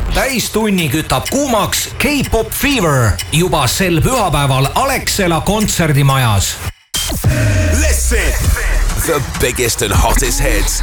täistunni kütab kuumaks K-Pop Fever juba sel pühapäeval Alexela kontserdimajas. Listen, the biggest and hottest hits